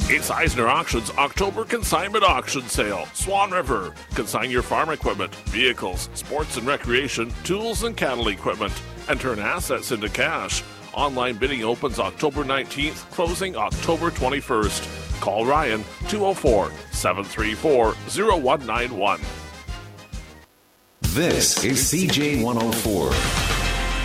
It's Eisner Auctions October Consignment Auction Sale. Swan River. Consign your farm equipment, vehicles, sports and recreation, tools and cattle equipment, and turn assets into cash. Online bidding opens October 19th, closing October 21st. Call Ryan 204-734-0191. This is CJ104.